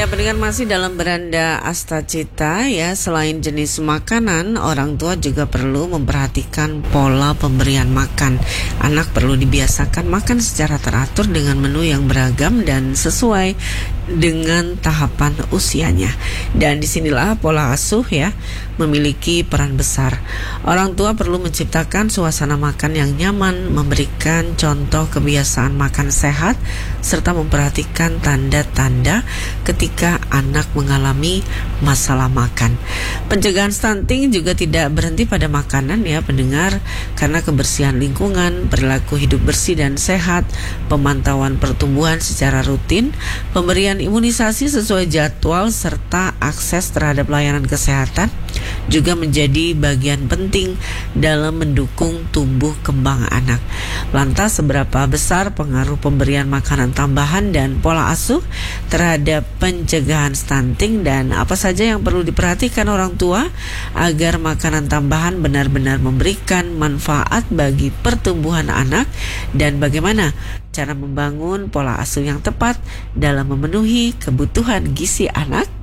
Ya, pendengar, masih dalam beranda Astacita ya. Selain jenis makanan, orang tua juga perlu memperhatikan pola pemberian makan. Anak perlu dibiasakan makan secara teratur dengan menu yang beragam dan sesuai dengan tahapan usianya. Dan disinilah pola asuh ya memiliki peran besar. Orang tua perlu menciptakan suasana makan yang nyaman, memberikan contoh kebiasaan makan sehat, serta memperhatikan tanda-tanda ketika anak mengalami masalah makan. Pencegahan stunting juga tidak berhenti pada makanan ya pendengar, karena kebersihan lingkungan, perilaku hidup bersih dan sehat, pemantauan pertumbuhan secara rutin, pemberian imunisasi sesuai jadwal, serta akses terhadap layanan kesehatan juga menjadi bagian penting dalam mendukung tumbuh kembang anak. Lantas, seberapa besar pengaruh pemberian makanan tambahan dan pola asuh terhadap pencegahan stunting, dan apa saja yang perlu diperhatikan orang tua agar makanan tambahan benar-benar memberikan manfaat bagi pertumbuhan anak, dan bagaimana cara membangun pola asuh yang tepat dalam memenuhi kebutuhan gizi anak?